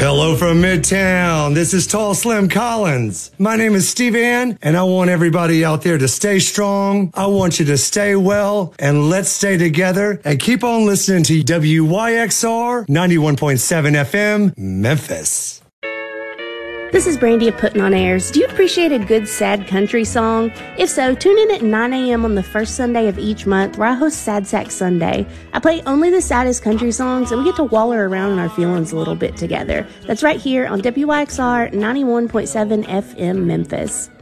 Hello from Midtown. This is Tall Slim Collins. My name is Steve Ann, and I want everybody out there to stay strong. I want you to stay well, and let's stay together and keep on listening to WYXR 91.7 FM, Memphis. This is Brandy of Putting on Airs. Do you appreciate a good sad country song? If so, tune in at 9 a.m. on the first Sunday of each month where I host Sad Sack Sunday. I play only the saddest country songs and we get to waller around in our feelings a little bit together. That's right here on WYXR 91.7 FM Memphis.